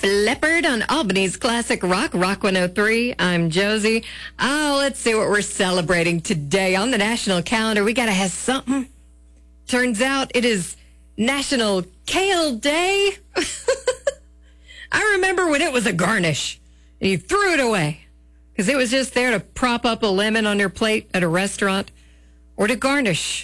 Def Leppard on Albany's Classic Rock 103. I'm Josie. Oh, let's see what we're celebrating today on the national calendar. We got to have something. Turns out it is National Kale Day. I remember when it was a garnish and you threw it away because it was just there to prop up a lemon on your plate at a restaurant or to garnish